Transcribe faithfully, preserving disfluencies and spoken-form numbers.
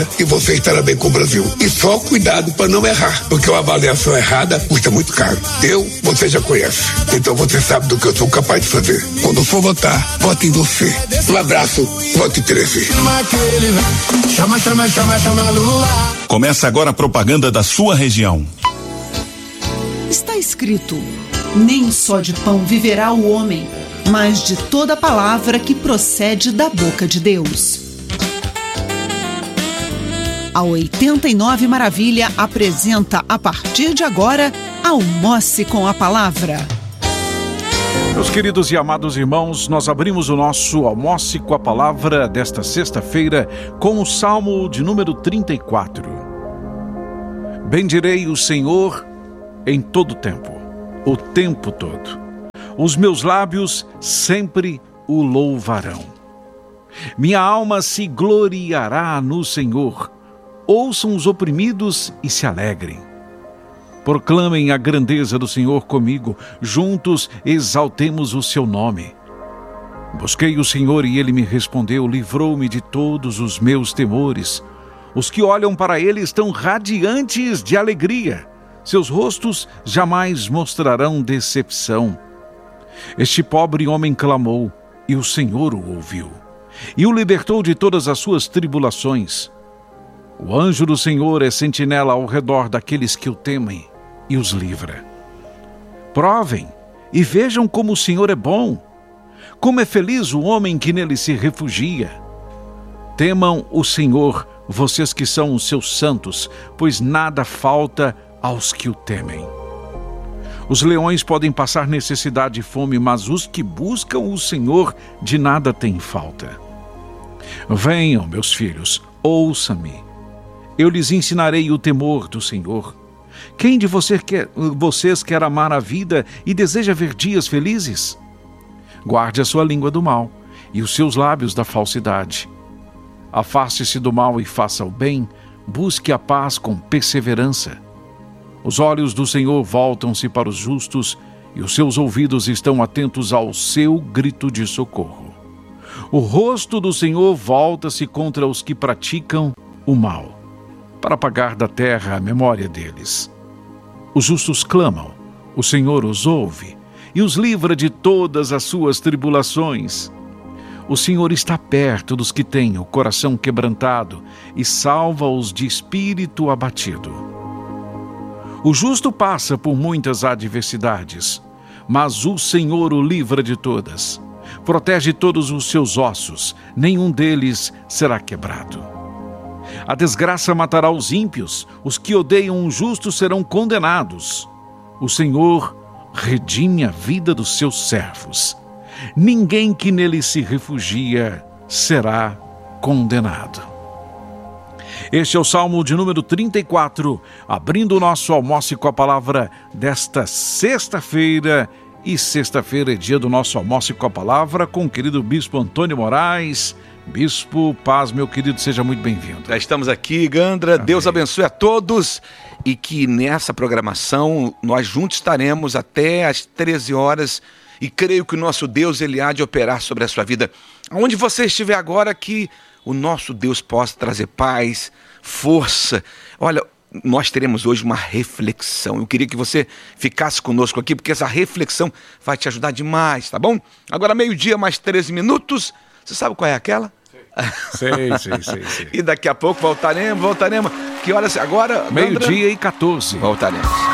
e você estará bem com o Brasil. E só cuidado para não errar, porque uma avaliação errada custa muito caro. Eu, você já conhece. Então você sabe do que eu sou capaz de fazer. Quando for votar, vote em você. Um abraço, vote treze. Começa agora a propaganda da sua região. Está escrito: nem só de pão viverá o homem, mas de toda palavra que procede da boca de Deus. A oitenta e nove Maravilha apresenta, a partir de agora, Almoce com a Palavra. Meus queridos e amados irmãos, nós abrimos o nosso Almoce com a Palavra desta sexta-feira com o Salmo de número trinta e quatro. Bendirei o Senhor em todo tempo, o tempo todo. Os meus lábios sempre o louvarão. Minha alma se gloriará no Senhor. Ouçam os oprimidos e se alegrem. Proclamem a grandeza do Senhor comigo. Juntos exaltemos o seu nome. Busquei o Senhor e ele me respondeu. Livrou-me de todos os meus temores. Os que olham para ele estão radiantes de alegria. Seus rostos jamais mostrarão decepção. Este pobre homem clamou, e o Senhor o ouviu, e o libertou de todas as suas tribulações. O anjo do Senhor é sentinela ao redor daqueles que o temem, e os livra. Provem e vejam como o Senhor é bom, como é feliz o homem que nele se refugia. Temam o Senhor, vocês que são os seus santos, pois nada falta aos que o temem. Os leões podem passar necessidade e fome, mas os que buscam o Senhor de nada têm falta. Venham, meus filhos, ouçam-me. Eu lhes ensinarei o temor do Senhor. Quem de vocês quer, vocês quer amar a vida e deseja ver dias felizes? Guarde a sua língua do mal e os seus lábios da falsidade. Afaste-se do mal e faça o bem, busque a paz com perseverança. Os olhos do Senhor voltam-se para os justos e os seus ouvidos estão atentos ao seu grito de socorro. O rosto do Senhor volta-se contra os que praticam o mal, para apagar da terra a memória deles. Os justos clamam, o Senhor os ouve e os livra de todas as suas tribulações. O Senhor está perto dos que têm o coração quebrantado e salva-os de espírito abatido. O justo passa por muitas adversidades, mas o Senhor o livra de todas. Protege todos os seus ossos, nenhum deles será quebrado. A desgraça matará os ímpios, os que odeiam o justo serão condenados. O Senhor redime a vida dos seus servos. Ninguém que nele se refugia será condenado. Este é o Salmo de número trinta e quatro, abrindo o nosso Almoce com a Palavra desta sexta-feira. E sexta-feira é dia do nosso Almoce com a Palavra com o querido Bispo Antônio Moraes. Bispo, paz, meu querido, seja muito bem-vindo. Já estamos aqui, Gandra. Amém. Deus abençoe a todos e que nessa programação nós juntos estaremos até às treze horas e creio que o nosso Deus, ele há de operar sobre a sua vida. Onde você estiver agora, que o nosso Deus possa trazer paz, força. Olha, nós teremos hoje uma reflexão. Eu queria que você ficasse conosco aqui, porque essa reflexão vai te ajudar demais, tá bom? Agora meio-dia, mais treze minutos. Você sabe qual é aquela? Sei, sei, sei, sei. E daqui a pouco voltaremos, voltaremos. Que horas agora? Meio-dia e quatorze. Voltaremos.